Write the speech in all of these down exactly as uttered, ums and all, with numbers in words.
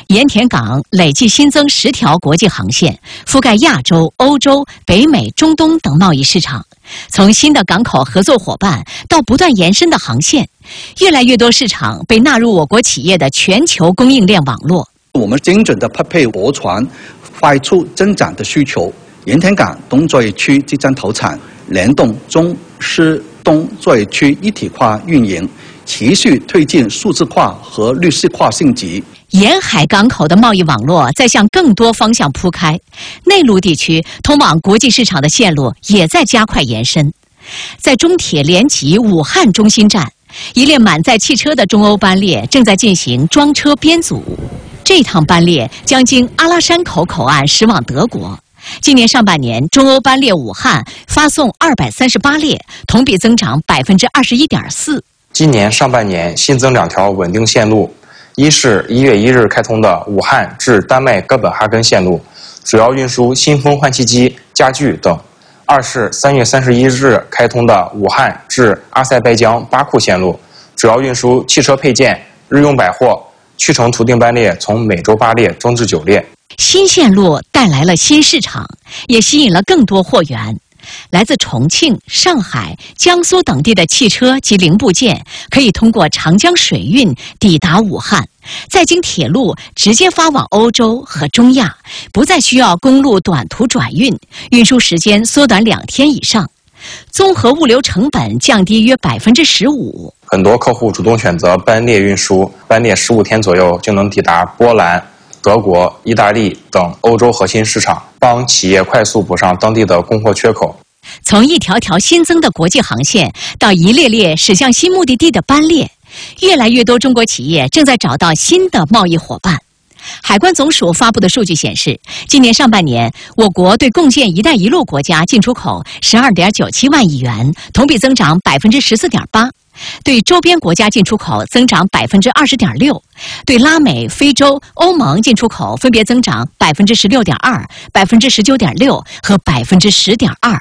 盐田港累计新增十条国际航线，覆盖亚洲、欧洲、北美、中东等贸易市场。从新的港口合作伙伴到不断延伸的航线，越来越多市场被纳入我国企业的全球供应链网络。 我们精准地匹配驳船快速增长的需求。盐田港东作业区即将投产，联动中西东作业区一体化运营，持续推进数字化和绿色化升级。 沿海港口的贸易网络在向更多方向铺开，内陆地区通往国际市场的线路也在加快延伸。在中铁联集武汉中心站，一列满载汽车的中欧班列正在进行装车编组。这趟班列将经阿拉山口口岸驶往德国。今年上半年，中欧班列武汉发送二百三十八列，同比增长百分之二十一点四。 今年上半年新增两条稳定线路。一是一月一日开通的武汉至丹麦哥本哈根线路，主要运输新风换气机、家具等；二是三月三十一日开通的武汉至阿塞拜疆巴库线路，主要运输汽车配件、日用百货。去程途定班列从每周八列增至九列。 新线路带来了新市场，也吸引了更多货源。来自重庆、上海、江苏等地的汽车及零部件可以通过长江水运抵达武汉，再经铁路直接发往欧洲和中亚，不再需要公路短途转运，运输时间缩短两天以上，综合物流成本降低约百分之十五。 很多客户主动选择班列运输，班列十五天左右就能抵达波兰、德国、意大利等欧洲核心市场，帮企业快速补上当地的供货缺口。 从一条条新增的国际航线到一列列驶向新目的地的班列，越来越多中国企业正在找到新的贸易伙伴。海关总署发布的数据显示，今年上半年，我国对共建“一带一路”国家进出口十二点九七万亿元，同比增长百分之十四点八；对周边国家进出口增长百分之二十点六；对拉美、非洲、欧盟进出口分别增长百分之十六点二、百分之十九点六和百分之十点二。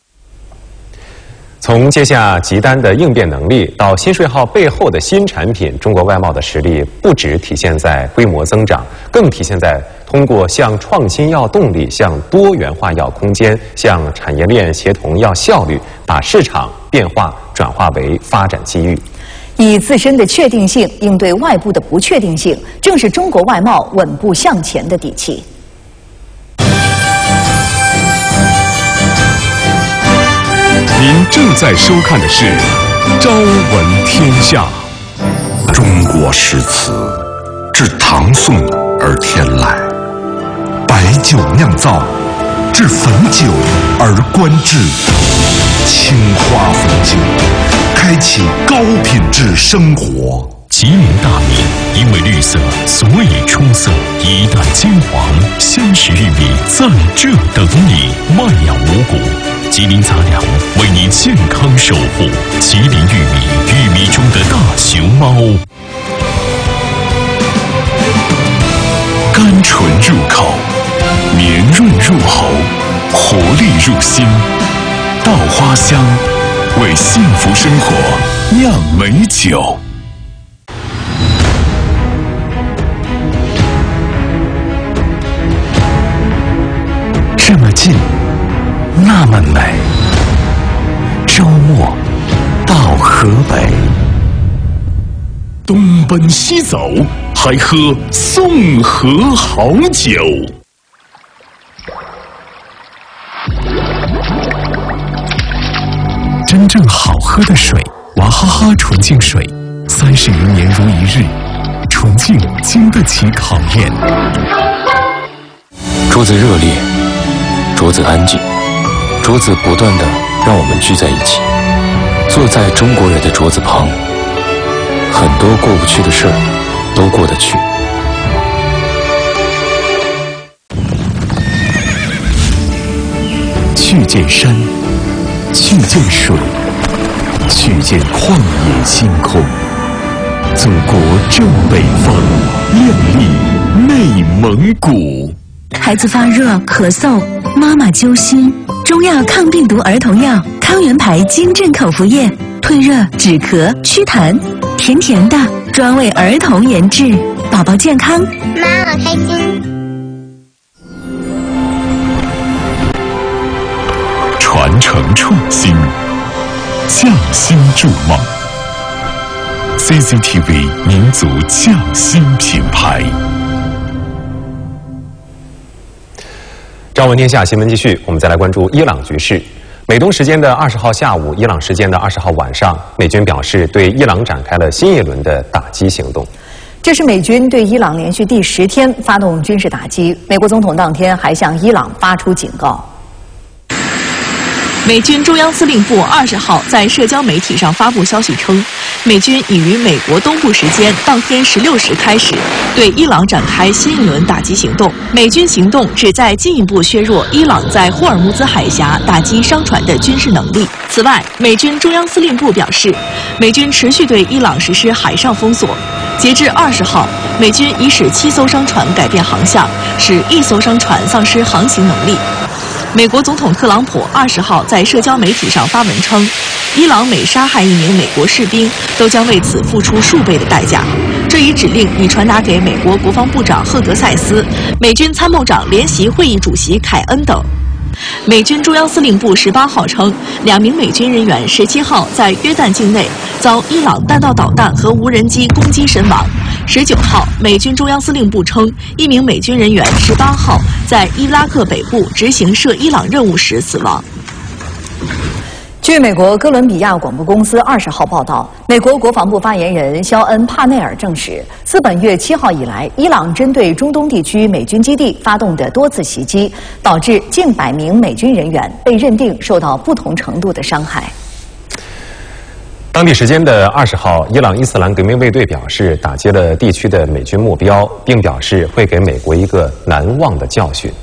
从接下急单的应变能力到新税号背后的新产品，中国外贸的实力不只体现在规模增长，更体现在通过向创新要动力、向多元化要空间、向产业链协同要效率，把市场变化转化为发展机遇。 以自身的确定性应对外部的不确定性，正是中国外贸稳步向前的底气。 您正在收看的是《朝闻天下》。 中国诗词自唐宋而天来，白酒酿造，至汾酒而观致。青花汾酒，开启高品质生活。 吉林大米因为绿色，所以出色。一代金黄，鲜食玉米在这等你。麦芽五谷，吉林杂粮为你健康守护。吉林玉米，玉米中的大熊猫。甘醇入口，绵润入喉，活力入心。稻花香，为幸福生活酿美酒。这么近，那么美。周末到河北，东奔西走，还喝宋河好酒。真正好喝的水，娃哈哈纯净水，三十余年如一日，纯净经得起考验。 桌子热烈，桌子安静，桌子不断地让我们聚在一起，坐在中国人的桌子旁，很多过不去的事儿都过得去。 去见山，去见水，去见旷野星空。祖国正北方，靓丽内蒙古。 孩子发热、咳嗽，妈妈揪心，中药抗病毒儿童药康源牌金镇口服液，退热、止咳、祛痰，甜甜的，专为儿童研制， 宝宝健康。 妈妈开心。 传承创新，匠心筑梦。C C T V 民族匠心品牌。 朝闻天下新闻继续，我们再来关注伊朗局势。美东时间的二十号下午，伊朗时间的二十号晚上，美军表示对伊朗展开了新一轮的打击行动。 这是美军对伊朗连续第十天发动军事打击。美国总统当天还向伊朗发出警告。 美军中央司令部二十号在社交媒体上发布消息称，美军已于美国东部时间当天十六时开始对伊朗展开新一轮打击行动。美军行动旨在进一步削弱伊朗在霍尔木兹海峡打击商船的军事能力。此外，美军中央司令部表示，美军持续对伊朗实施海上封锁。截至二十号，美军已使七艘商船改变航向，使一艘商船丧失航行能力。美国总统特朗普二十号在社交媒体上发文称，伊朗每杀害一名美国士兵，都将为此付出数倍的代价。这一指令已传达给美国国防部长赫格塞斯、美军参谋长联席会议主席凯恩等。美军中央司令部十八号称，两名美军人员十七号在约旦境内遭伊朗弹道导弹和无人机攻击身亡。十九号，美军中央司令部称，一名美军人员十八号在伊拉克北部执行涉伊朗任务时死亡。 据美国哥伦比亚广播公司二十号报道，美国国防部发言人肖恩·帕内尔证实，自本月七号以来，伊朗针对中东地区美军基地发动的多次袭击，导致近百名美军人员被认定受到不同程度的伤害。 当地时间的二十号，伊朗伊斯兰革命卫队表示打击了地区的美军目标，并表示会给美国一个难忘的教训。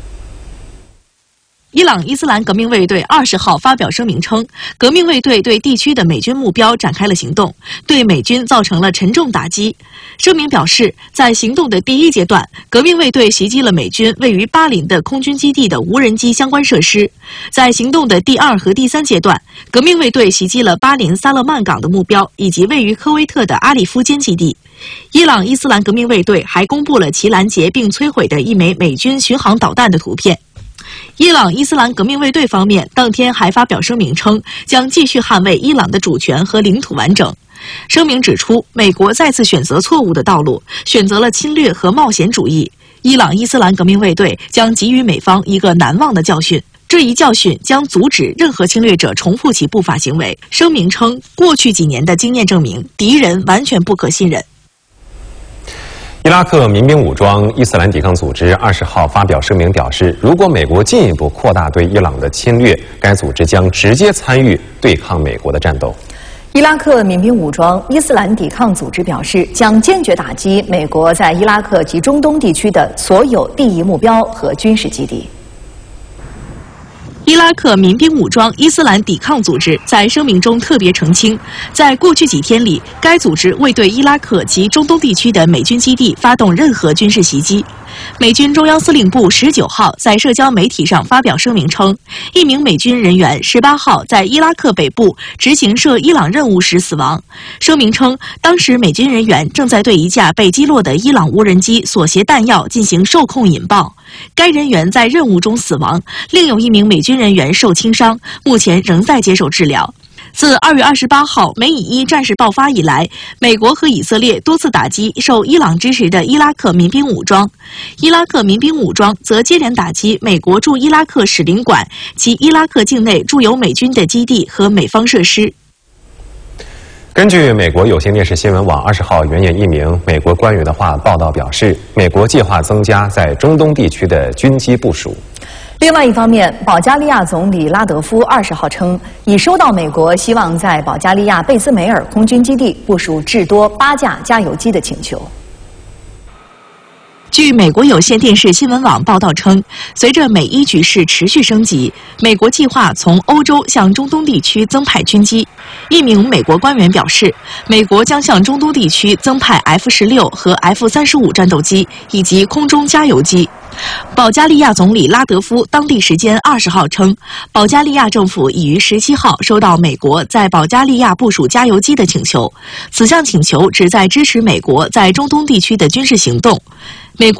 伊朗伊斯兰革命卫队二十号发表声明称，革命卫队对地区的美军目标展开了行动，对美军造成了沉重打击。声明表示，在行动的第一阶段，革命卫队袭击了美军位于巴林的空军基地的无人机相关设施；在行动的第二和第三阶段，革命卫队袭击了巴林萨勒曼港的目标以及位于科威特的阿里夫坚基地。伊朗伊斯兰革命卫队还公布了其拦截并摧毁的一枚美军巡航导弹的图片。伊朗伊斯兰革命卫队方面当天还发表声明称，将继续捍卫伊朗的主权和领土完整。声明指出，美国再次选择错误的道路，选择了侵略和冒险主义。伊朗伊斯兰革命卫队将给予美方一个难忘的教训，这一教训将阻止任何侵略者重复其不法行为。声明称，过去几年的经验证明，敌人完全不可信任。 伊拉克民兵武装伊斯兰抵抗组织二十号发表声明表示，如果美国进一步扩大对伊朗的侵略，该组织将直接参与对抗美国的战斗。 伊拉克民兵武装伊斯兰抵抗组织表示，将坚决打击美国在伊拉克及中东地区的所有地域目标和军事基地。 伊拉克民兵武装伊斯兰抵抗组织在声明中特别澄清，在过去几天里，该组织未对伊拉克及中东地区的美军基地发动任何军事袭击。美军中央司令部十九号在社交媒体上发表声明称，一名美军人员十八号在伊拉克北部执行涉伊朗任务时死亡。声明称，当时美军人员正在对一架被击落的伊朗无人机所携弹药进行受控引爆，该人员在任务中死亡，另有一名美军人员受轻伤，目前仍在接受治疗。自二月二十八号美以伊战事爆发以来，美国和以色列多次打击受伊朗支持的伊拉克民兵武装。伊拉克民兵武装则接连打击美国驻伊拉克使领馆及伊拉克境内驻有美军的基地和美方设施。 根据美国有线电视新闻网二十号援引一名美国官员的话报道表示，美国计划增加在中东地区的军机部署。 另外一方面，保加利亚总理拉德夫二十号称，已收到美国希望在保加利亚贝斯梅尔空军基地部署至多八架加油机的请求。 据美国有线电视新闻网报道称，随着美伊局势持续升级，美国计划从欧洲向中东地区增派军机。一名美国官员表示，美国将向中东地区增派 F 十六和 F 三十五战斗机以及空中加油机。 保加利亚总理拉德夫当地时间二十号称，保加利亚政府已于十七号收到美国在保加利亚部署加油机的请求，此项请求旨在支持美国在中东地区的军事行动。美国